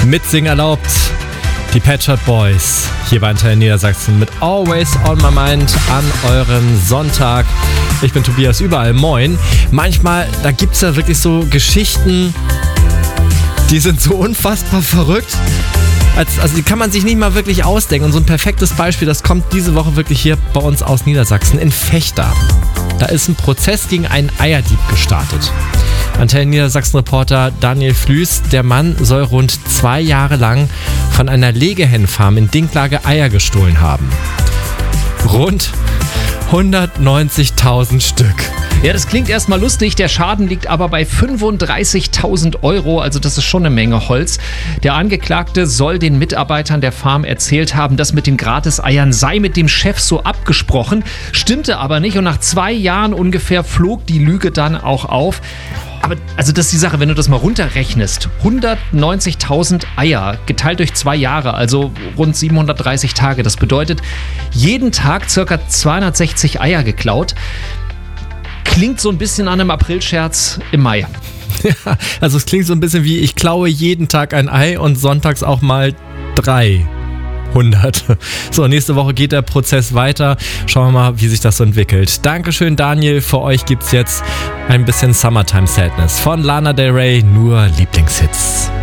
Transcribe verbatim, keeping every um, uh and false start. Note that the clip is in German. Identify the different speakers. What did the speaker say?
Speaker 1: Mitsingen erlaubt. Die Pet Shop Boys hier bei Antenne Niedersachsen mit Always on My Mind an eurem Sonntag. Ich bin Tobias Überall, moin. Manchmal, da gibt es ja wirklich so Geschichten, die sind so unfassbar verrückt. Als, also die kann man sich nicht mal wirklich ausdenken. Und so ein perfektes Beispiel, das kommt diese Woche wirklich hier bei uns aus Niedersachsen in Vechta. Da ist ein Prozess gegen einen Eierdieb gestartet. Antenne Niedersachsen-Reporter Daniel Flüß, der Mann soll rund zwei Jahre lang von einer Legehennenfarm in Dinklage Eier gestohlen haben. Rund hundertneunzigtausend Stück.
Speaker 2: Ja, das klingt erstmal lustig, der Schaden liegt aber bei fünfunddreißigtausend Euro, also das ist schon eine Menge Holz. Der Angeklagte soll den Mitarbeitern der Farm erzählt haben, das mit den Gratis-Eiern sei mit dem Chef so abgesprochen, stimmte aber nicht und nach zwei Jahren ungefähr flog die Lüge dann auch auf. Aber also das ist die Sache, wenn du das mal runterrechnest, hundertneunzigtausend Eier geteilt durch zwei Jahre, also rund siebenhundertdreißig Tage, das bedeutet jeden Tag circa zweihundertsechzig Eier geklaut. Klingt so ein bisschen an einem Aprilscherz im Mai.
Speaker 1: Ja, also es klingt so ein bisschen wie, ich klaue jeden Tag ein Ei und sonntags auch mal dreihundert. So, nächste Woche geht der Prozess weiter. Schauen wir mal, wie sich das so entwickelt. Dankeschön, Daniel. Für euch gibt's jetzt ein bisschen Summertime Sadness von Lana Del Rey, nur Lieblingshits.